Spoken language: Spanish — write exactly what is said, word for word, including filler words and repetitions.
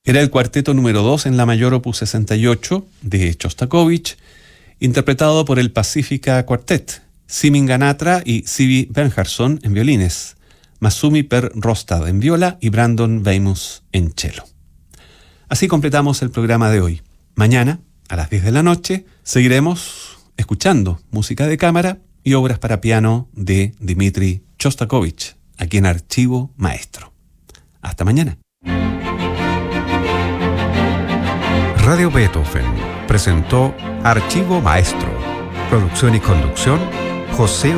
Era el cuarteto número dos en la mayor opus sesenta y ocho de Shostakovich, interpretado por el Pacifica Quartet, Simin Ganatra y Sivi Bernhardsson en violines, Masumi Per Rostad en viola y Brandon Weymouth en cello. Así completamos el programa de hoy. Mañana, a las diez de la noche, seguiremos escuchando música de cámara y obras para piano de Dmitri Shostakovich, aquí en Archivo Maestro. Hasta mañana. Radio Beethoven presentó Archivo Maestro. Producción y conducción, José